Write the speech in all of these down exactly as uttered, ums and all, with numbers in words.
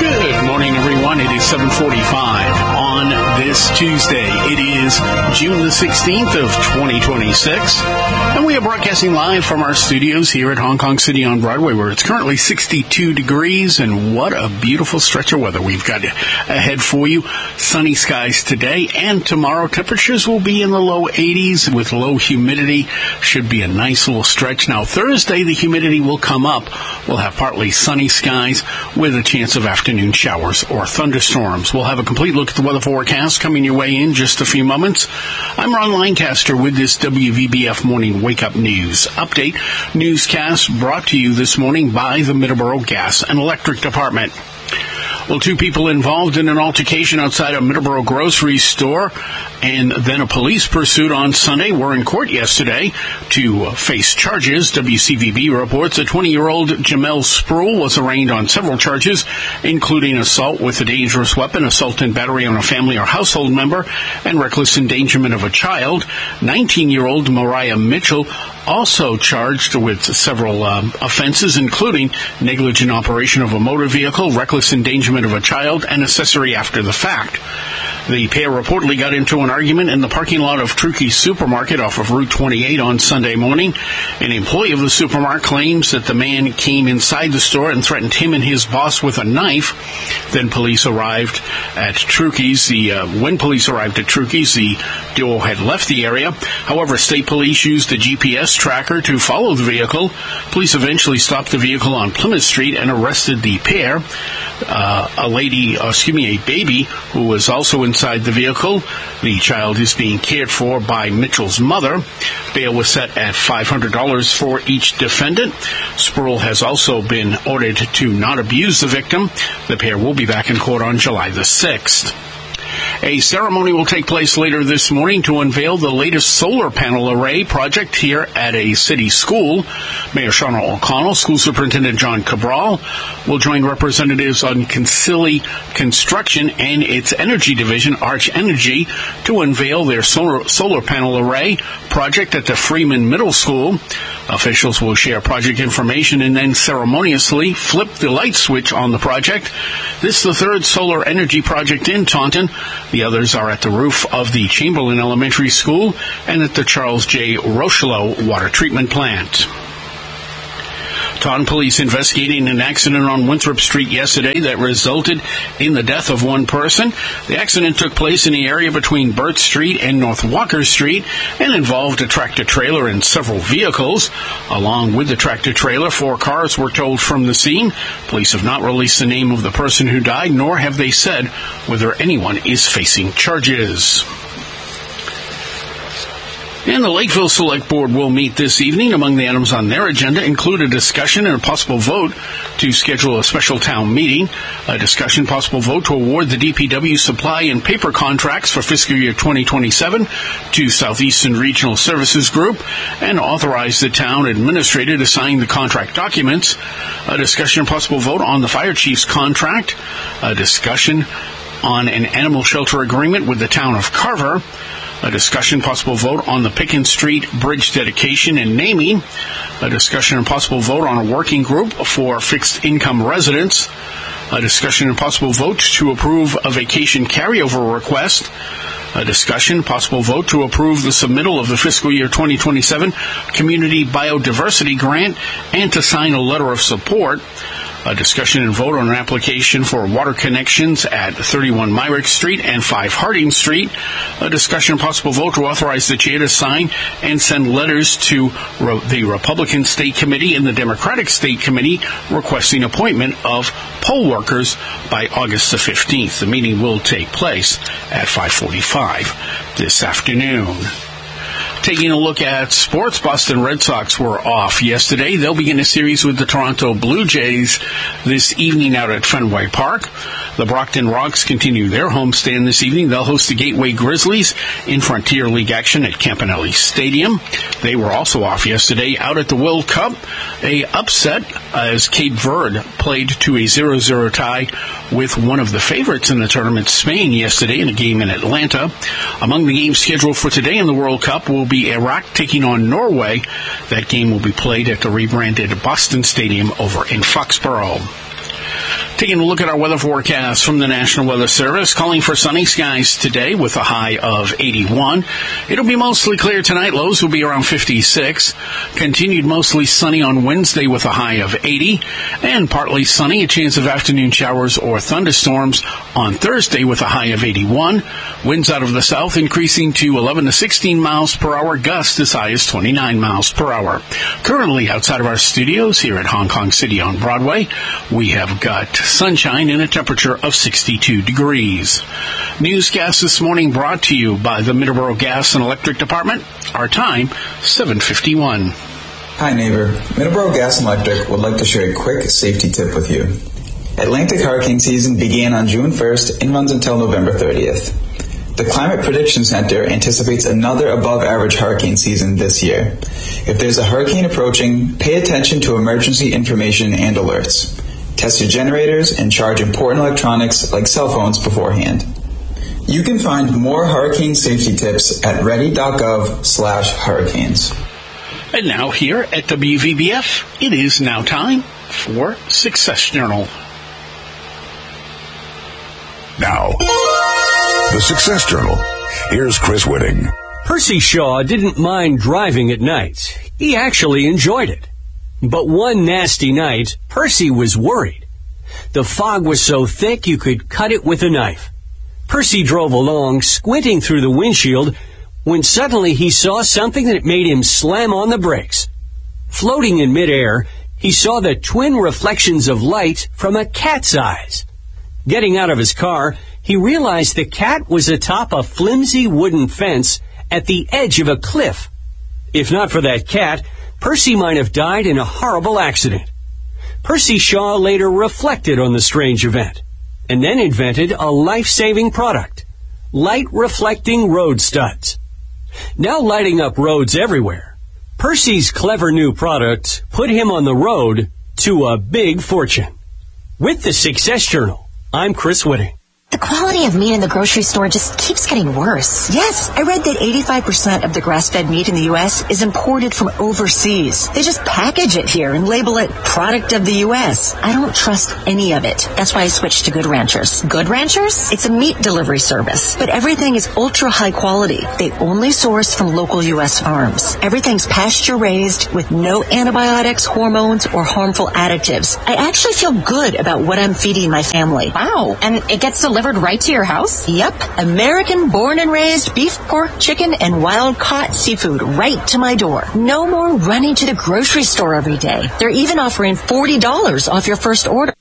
Good morning, everyone. It is seven forty-five on this Tuesday. It is June the sixteenth of twenty twenty-six, and we are broadcasting live from our studios here at Hong Kong City on Broadway, where it's currently sixty-two degrees, and what a beautiful stretch of weather we've got ahead for you. Sunny skies today and tomorrow. Temperatures will be in the low eighties with low humidity. Should be a nice little stretch. Now, Thursday, the humidity will come up. We'll have partly sunny skies with a chance of afternoon showers or thunderstorms. We'll have a complete look at the weather forecast coming your way in just a few moments. I'm Ron Lancaster with this W V B F Morning Wake Up News Update. Newscast brought to you this morning by the Middleborough Gas and Electric Department. Well, two people involved in an altercation outside a Middleborough grocery store and then a police pursuit on Sunday were in court yesterday to face charges. W C V B reports a twenty-year-old Jamel Sproul was arraigned on several charges, including assault with a dangerous weapon, assault and battery on a family or household member, and reckless endangerment of a child. nineteen-year-old Mariah Mitchell also charged with several um, offenses, including negligent operation of a motor vehicle, reckless endangerment of a child, and accessory after the fact. The pair reportedly got into an argument in the parking lot of Truckee Supermarket off of Route twenty-eight on Sunday morning. An employee of the supermarket claims that the man came inside the store and threatened him and his boss with a knife. Then police arrived at Truckee's. The, uh, when police arrived at Truckee's, the duo had left the area. However, state police used a G P S tracker to follow the vehicle. Police eventually stopped the vehicle on Plymouth Street and arrested the pair. Uh, a lady, uh, excuse me, a baby who was also inside the vehicle. The child is being cared for by Mitchell's mother. Bail was set at five hundred dollars for each defendant. Sproul has also been ordered to not abuse the victim. The pair will be back in court on July the sixth. A ceremony will take place later this morning to unveil the latest solar panel array project here at a city school. Mayor Shauna O'Connell, School Superintendent John Cabral will join representatives on Consili Construction and its energy division, Arch Energy, to unveil their solar, solar panel array project at the Freeman Middle School. Officials will share project information and then ceremoniously flip the light switch on the project. This is the third solar energy project in Taunton. The others are at the roof of the Chamberlain Elementary School and at the Charles J. Rochelow Water Treatment Plant. Taunton police investigating an accident on Winthrop Street yesterday that resulted in the death of one person. The accident took place in the area between Burt Street and North Walker Street and involved a tractor-trailer and several vehicles. Along with the tractor-trailer, four cars were towed from the scene. Police have not released the name of the person who died, nor have they said whether anyone is facing charges. And the Lakeville Select Board will meet this evening. Among the items on their agenda include a discussion and a possible vote to schedule a special town meeting, a discussion, possible vote to award the D P W supply and paper contracts for fiscal year twenty twenty-seven to Southeastern Regional Services Group, and authorize the town administrator to sign the contract documents, a discussion and possible vote on the fire chief's contract, a discussion on an animal shelter agreement with the town of Carver, a discussion, possible vote on the Pickens Street Bridge dedication and naming, a discussion and possible vote on a working group for fixed income residents, a discussion and possible vote to approve a vacation carryover request, a discussion, possible vote to approve the submittal of the fiscal year twenty twenty-seven Community Biodiversity Grant and to sign a letter of support, a discussion and vote on an application for water connections at thirty-one Myrick Street and five Harding Street. A discussion and possible vote to authorize the chair to sign and send letters to Re- the Republican State Committee and the Democratic State Committee requesting appointment of poll workers by August the fifteenth. The meeting will take place at five forty-five this afternoon. Taking a look at sports, Boston Red Sox were off yesterday. They'll begin a series with the Toronto Blue Jays this evening out at Fenway Park. The Brockton Rocks continue their homestand this evening. They'll host the Gateway Grizzlies in Frontier League action at Campanelli Stadium. They were also off yesterday out at the World Cup. A upset as Cape Verde played to a zero zero tie with one of the favorites in the tournament, Spain, yesterday in a game in Atlanta. Among the games scheduled for today in the World Cup will be Iraq taking on Norway. That game will be played at the rebranded Boston Stadium over in Foxborough. Taking a look at our weather forecast from the National Weather Service, calling for sunny skies today with a high of eighty-one. It'll be mostly clear tonight. Lows will be around fifty-six. Continued mostly sunny on Wednesday with a high of eighty. And partly sunny, a chance of afternoon showers or thunderstorms on Thursday with a high of eighty-one. Winds out of the south increasing to eleven to sixteen miles per hour. Gusts as high as twenty-nine miles per hour. Currently outside of our studios here at Hong Kong City on Broadway, we have got sunshine and a temperature of sixty-two degrees. Newscast this morning brought to you by the Middleborough Gas and Electric Department. Our time, seven fifty-one. Hi neighbor, Middleborough Gas and Electric would like to share a quick safety tip with you. Atlantic hurricane season began on June first and runs until November thirtieth. The Climate Prediction Center anticipates another above-average hurricane season this year. If there's a hurricane approaching, pay attention to emergency information and alerts. Test your generators and charge important electronics like cell phones beforehand. You can find more hurricane safety tips at ready.gov slash hurricanes. And now here at W V B F, it is now time for Success Journal. Now, the Success Journal. Here's Chris Whitting. Percy Shaw didn't mind driving at night. He actually enjoyed it. But one nasty night, Percy was worried. The fog was so thick you could cut it with a knife. Percy drove along, squinting through the windshield, when suddenly he saw something that made him slam on the brakes. Floating in midair, he saw the twin reflections of light from a cat's eyes. Getting out of his car, he realized the cat was atop a flimsy wooden fence at the edge of a cliff. If not for that cat, Percy might have died in a horrible accident. Percy Shaw later reflected on the strange event, and then invented a life-saving product, light-reflecting road studs. Now lighting up roads everywhere, Percy's clever new product put him on the road to a big fortune. With the Success Journal, I'm Chris Whitting. The quality of meat in the grocery store just keeps getting worse. Yes, I read that eighty-five percent of the grass-fed meat in the U S is imported from overseas. They just package it here and label it product of the U S. I don't trust any of it. That's why I switched to Good Ranchers. Good Ranchers? It's a meat delivery service, but everything is ultra high quality. They only source from local U S farms. Everything's pasture-raised with no antibiotics, hormones, or harmful additives. I actually feel good about what I'm feeding my family. Wow, and it gets delivered right to your house? Yep. American born and raised beef, pork, chicken, and wild-caught seafood right to my door. No more running to the grocery store every day. They're even offering forty dollars off your first order.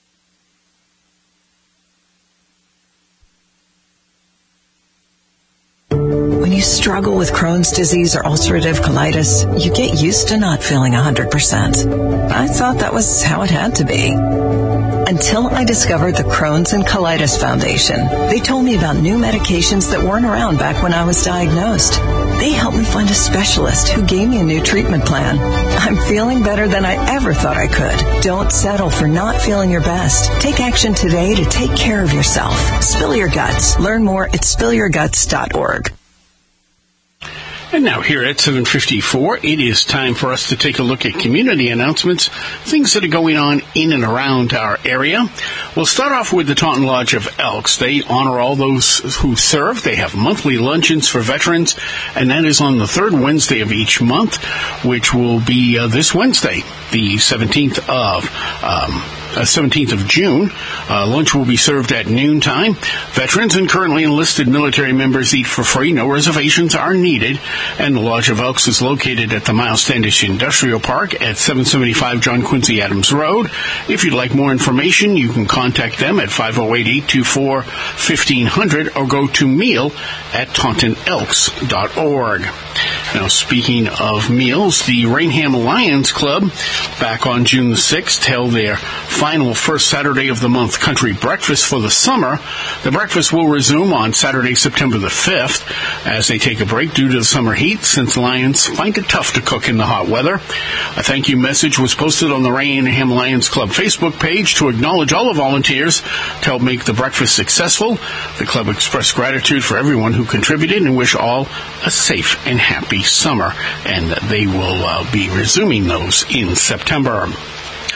When you struggle with Crohn's disease or ulcerative colitis, you get used to not feeling one hundred percent. I thought that was how it had to be. Until I discovered the Crohn's and Colitis Foundation. They told me about new medications that weren't around back when I was diagnosed. They helped me find a specialist who gave me a new treatment plan. I'm feeling better than I ever thought I could. Don't settle for not feeling your best. Take action today to take care of yourself. Spill your guts. Learn more at spill your guts dot org. And now here at seven fifty-four, it is time for us to take a look at community announcements, things that are going on in and around our area. We'll start off with the Taunton Lodge of Elks. They honor all those who serve. They have monthly luncheons for veterans, and that is on the third Wednesday of each month, which will be uh, this Wednesday, the seventeenth of um Uh, seventeenth of June. Uh, lunch will be served at noontime. Veterans and currently enlisted military members eat for free. No reservations are needed. And the Lodge of Elks is located at the Miles Standish Industrial Park at seven seventy-five John Quincy Adams Road. If you'd like more information, you can contact them at five oh eight, eight two four, fifteen hundred or go to meal at taunton elks dot org. Now, speaking of meals, the Rainham Lions Club, back on June the sixth, held their final first Saturday of the month country breakfast for the summer. The breakfast will resume on Saturday, September the fifth, as they take a break due to the summer heat, since Lions find it tough to cook in the hot weather. A thank you message was posted on the Rainham Lions Club Facebook page to acknowledge all the volunteers to help make the breakfast successful. The club expressed gratitude for everyone who contributed and wish all a safe and happy summer, and they will uh, be resuming those in September.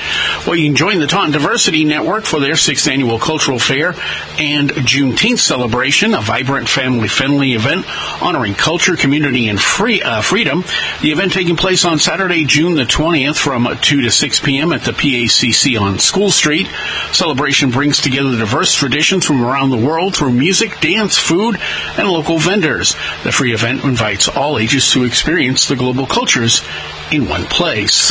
Well, you can join the Taunton Diversity Network for their sixth annual cultural fair and Juneteenth celebration, a vibrant, family-friendly event honoring culture, community, and free uh, freedom. The event taking place on Saturday, June the twentieth from two to six p.m. at the P A C C on School Street. Celebration brings together diverse traditions from around the world through music, dance, food, and local vendors. The free event invites all ages to experience the global cultures in one place.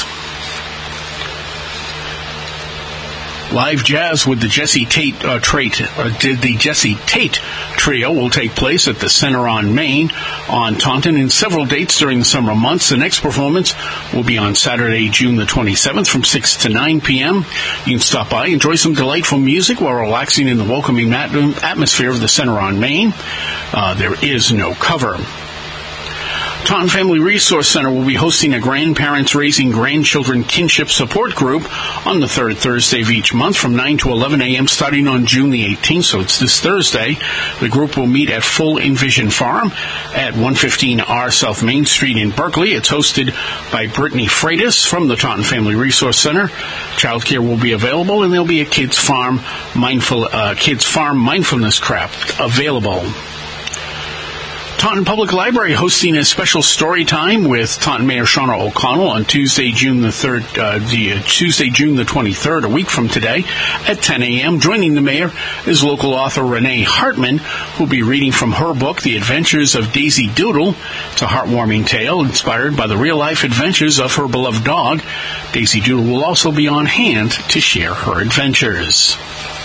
Live jazz with the Jesse Tate uh, trait, uh, the Jesse Tate Trio will take place at the Center on Main on Taunton in several dates during the summer months. The next performance will be on Saturday, June the twenty-seventh from six to nine p.m. You can stop by, enjoy some delightful music while relaxing in the welcoming atmosphere of the Center on Main. Uh, there is no cover. Taunton Family Resource Center will be hosting a Grandparents Raising Grandchildren Kinship Support Group on the third Thursday of each month from nine to eleven a.m. starting on June the eighteenth, so it's this Thursday. The group will meet at Full Envision Farm at one fifteen R South Main Street in Berkeley. It's hosted by Brittany Freitas from the Taunton Family Resource Center. Childcare will be available, and there'll be a Kids Farm Mindful uh, Kids Farm Mindfulness Craft available. Taunton Public Library hosting a special story time with Taunton Mayor Shauna O'Connell on Tuesday, June the third, uh, the uh, Tuesday, June the twenty-third, a week from today, at ten a.m. Joining the mayor is local author Renee Hartman, who'll be reading from her book, The Adventures of Daisy Doodle. It's a heartwarming tale inspired by the real-life adventures of her beloved dog. Daisy Doodle will also be on hand to share her adventures.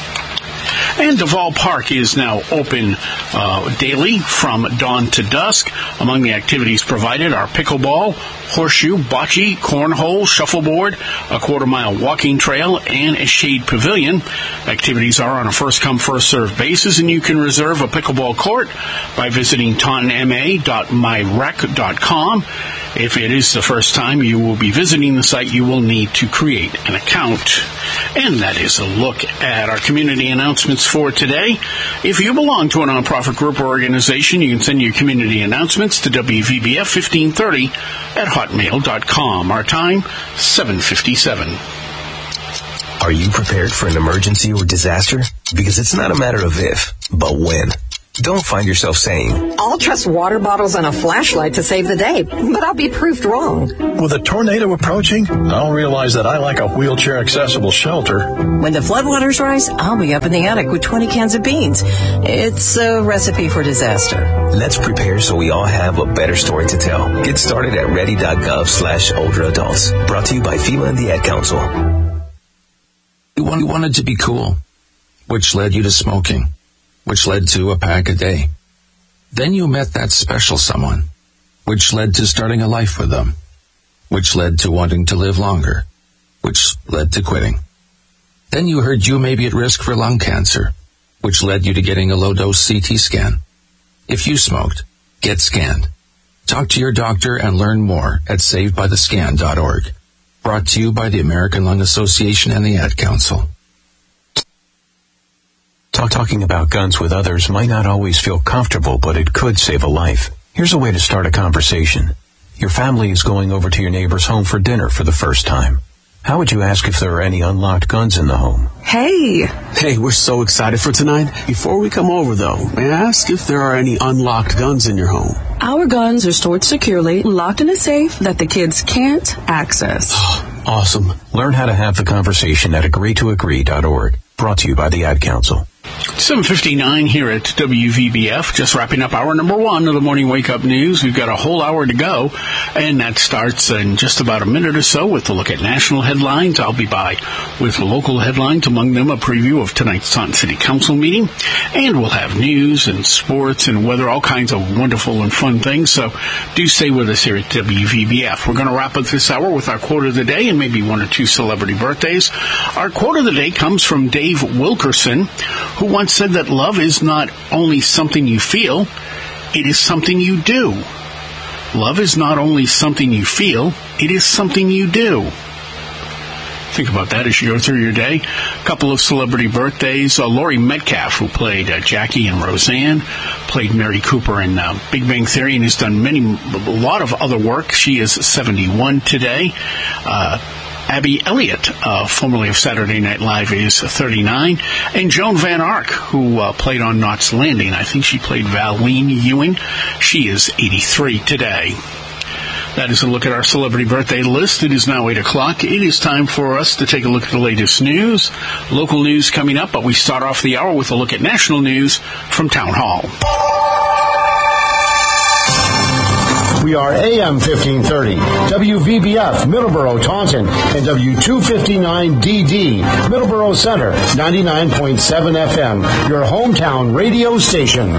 And Duval Park is now open uh, daily from dawn to dusk. Among the activities provided are pickleball, horseshoe, bocce, cornhole, shuffleboard, a quarter-mile walking trail, and a shade pavilion. Activities are on a first-come, first-served basis, and you can reserve a pickleball court by visiting taunton m a dot my rec dot com. If it is the first time you will be visiting the site, you will need to create an account. And that is a look at our community announcements for today. If you belong to a nonprofit group or organization, you can send your community announcements to W V B F fifteen thirty at hotmail dot com. Our time, seven fifty-seven. Are you prepared for an emergency or disaster? Because it's not a matter of if, but when. Don't find yourself saying, I'll trust water bottles and a flashlight to save the day, but I'll be proved wrong. With a tornado approaching, I'll realize that I like a wheelchair-accessible shelter. When the floodwaters rise, I'll be up in the attic with twenty cans of beans. It's a recipe for disaster. Let's prepare so we all have a better story to tell. Get started at ready.gov slash older adults. Brought to you by FEMA and the Ad Council. You wanted to be cool, which led you to smoking, which led to a pack a day. Then you met that special someone, which led to starting a life with them, which led to wanting to live longer, which led to quitting. Then you heard you may be at risk for lung cancer, which led you to getting a low-dose C T scan. If you smoked, get scanned. Talk to your doctor and learn more at saved by the scan dot org. Brought to you by the American Lung Association and the Ad Council. Talk, talking about guns with others might not always feel comfortable, but it could save a life. Here's a way to start a conversation. Your family is going over to your neighbor's home for dinner for the first time. How would you ask if there are any unlocked guns in the home? Hey! Hey, we're so excited for tonight. Before we come over, though, may I ask if there are any unlocked guns in your home? Our guns are stored securely, locked in a safe that the kids can't access. Awesome. Learn how to have the conversation at agree to agree dot org. Brought to you by the Ad Council. seven fifty-nine here at W V B F, just wrapping up hour number one of the Morning Wake Up News. We've got a whole hour to go, and that starts in just about a minute or so with a look at national headlines. I'll be by with local headlines, among them a preview of tonight's Taunton City Council meeting, and we'll have news and sports and weather, all kinds of wonderful and fun things, so do stay with us here at W V B F. We're going to wrap up this hour with our quote of the day and maybe one or two celebrity birthdays. Our quote of the day comes from Dave Wilkerson, who once said that love is not only something you feel, it is something you do. Love is not only something you feel, it is something you do. Think about that as you go through your day. A couple of celebrity birthdays. Uh, Laurie Metcalf, who played uh, Jackie and Roseanne, played Mary Cooper in uh, Big Bang Theory, and has done many, a lot of other work. She is seventy-one today. Uh, Abby Elliott, uh, formerly of Saturday Night Live, is thirty-nine. And Joan Van Ark, who uh, played on Knots Landing. I think she played Valene Ewing. She is eighty-three today. That is a look at our celebrity birthday list. It is now eight o'clock. It is time for us to take a look at the latest news. Local news coming up, but we start off the hour with a look at national news from Town Hall. We are A M fifteen thirty, W V B F, Middleborough, Taunton, and W two fifty-nine D D, Middleborough Center, ninety-nine point seven F M, your hometown radio station.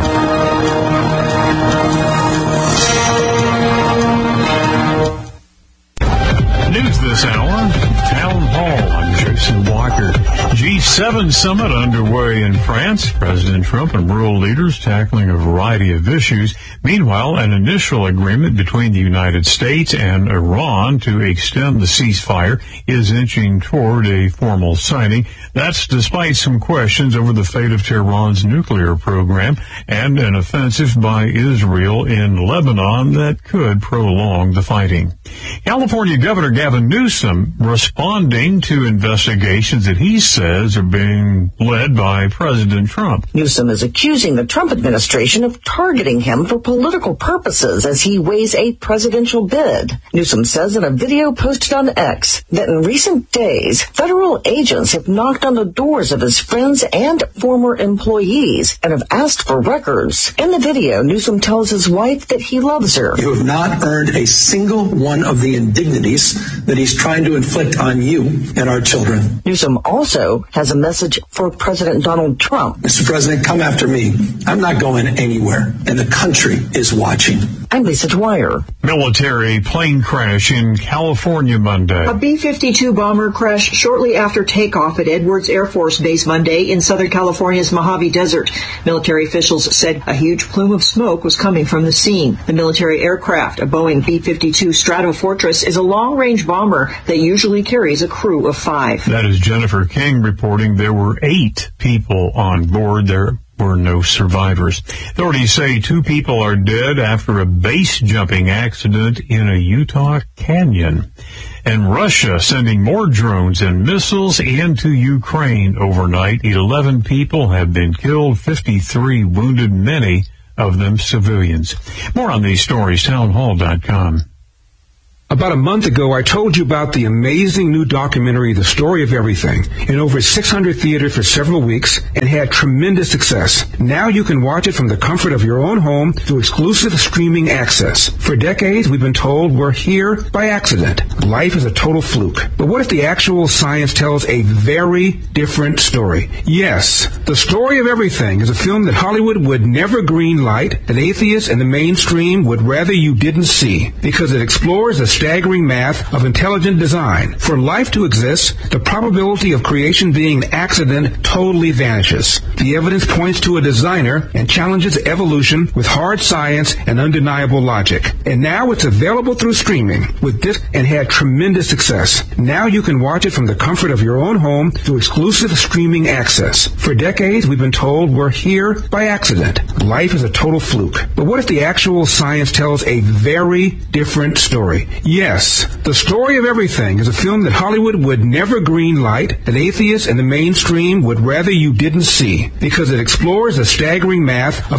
News this hour, Town Hall. I'm Jason Walker. G seven summit underway in France. President Trump and world leaders tackling a variety of issues. Meanwhile, an initial agreement between the United States and Iran to extend the ceasefire is inching toward a formal signing. That's despite some questions over the fate of Tehran's nuclear program and an offensive by Israel in Lebanon that could prolong the fighting. California Governor Gavin Newsom responding to investigations that he says are being led by President Trump. Newsom is accusing the Trump administration of targeting him for political purposes as he weighs a presidential bid. Newsom says in a video posted on X that in recent days, federal agents have knocked on the doors of his friends and former employees and have asked for records. In the video, Newsom tells his wife that he loves her. You have not earned a single one of the indignities that he's trying to inflict on you and our children. Newsom also has a message for President Donald Trump. Mister President, come after me. I'm not going anywhere, and the country is watching. I'm Lisa Dwyer. Military plane crash in California Monday. A B fifty-two bomber crashed shortly after takeoff at Edwards Air Force Base Monday in Southern California's Mojave Desert. Military officials said a huge plume of smoke was coming from the scene. The military aircraft, a Boeing B fifty-two Stratofortress, is a long-range bomber that usually carries a crew of five. That is Jennifer King reporting there were eight people on board. There were no survivors. Authorities say two people are dead after a base jumping accident in a Utah canyon. And Russia sending more drones and missiles into Ukraine overnight. eleven people have been killed, fifty-three wounded, many of them civilians. More on these stories, townhall dot com. About a month ago, I told you about the amazing new documentary, The Story of Everything, in over six hundred theaters for several weeks and had tremendous success. Now you can watch it from the comfort of your own home through exclusive streaming access. For decades, we've been told we're here by accident. Life is a total fluke. But what if the actual science tells a very different story? Yes, The Story of Everything is a film that Hollywood would never greenlight, that atheists and the mainstream would rather you didn't see, because it explores the staggering math of intelligent design. For life to exist, the probability of creation being an accident totally vanishes. The evidence points to a designer and challenges evolution with hard science and undeniable logic. And now it's available through streaming with this and had tremendous success. Now you can watch it from the comfort of your own home through exclusive streaming access. For decades, we've been told we're here by accident. Life is a total fluke. But what if the actual science tells a very different story? Yes, The Story of Everything is a film that Hollywood would never greenlight, that atheists and the mainstream would rather you didn't see, because it explores the staggering math of